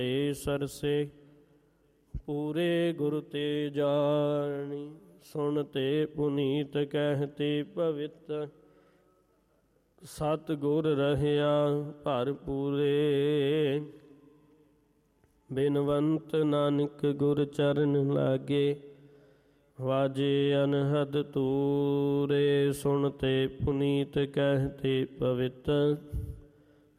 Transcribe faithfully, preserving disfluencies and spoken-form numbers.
ਤੇ ਸਰਸੇ ਪੂਰੇ ਗੁਰ ਤੇ ਜਾਣੀ। ਸੁਣ ਤੇ ਪੁਨੀਤ ਕਹਿਤੇ ਪਵਿੱਤ ਸਤ ਗੁਰ ਰਹਿਆ ਭਰ ਪੂਰੇ। ਬਿਨਵੰਤ ਨਾਨਕ ਗੁਰ ਚਰਨ ਲਾਗੇ ਵਾਜੇ ਅਨਹਦ ਤੂਰੇ। ਸੁਣ ਤੇ ਪੁਨੀਤ ਕਹਿਤੇ ਪਵਿੱਤ